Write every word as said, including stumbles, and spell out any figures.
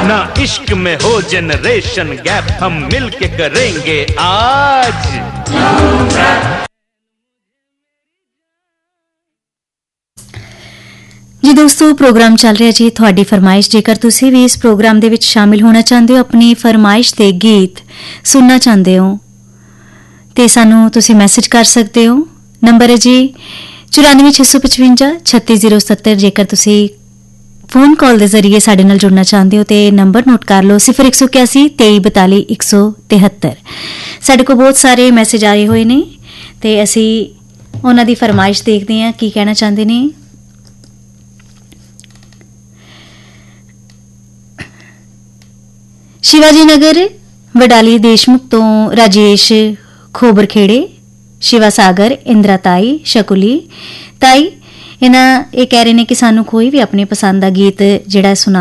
ना इश्क में हो जनरेशन गैप, हम मिल के करेंगे आज। जी दोस्तों, प्रोग्राम चल रहा जी थोड़ी फरमाइश। जेकर तुसी भी इस प्रोग्राम दे विच शामिल होना चाहते हो, अपनी फरमाइश दे गीत सुनना चाहते हो तो सानू तुसी मैसेज कर सकते हो। नंबर है जी चौरानवे छे सौ पचवंजा छत्तीस जीरो सत्तर। जेकर तुसी फोन कॉल के जरिए साडे नाल जुड़ना चाहते हो तो नंबर नोट कर लो सिफर एक सौ इक्यासी तेई बताली एक सौ तिहत्तर। साडे को बहुत सारे मैसेज आए हुए ने तो असी उन्हां दी फरमाइश देखते हैं की कहना चाहते ने। शिवाजी नगर वडाली देशमुख तो राजेश खोबरखेड़े, शिवा सागर, इंदिरा ताई, शकुली ताई इन्हां ये कह रहे हैं कि सानू कोई भी अपनी पसंद का गीत जिहड़ा सुना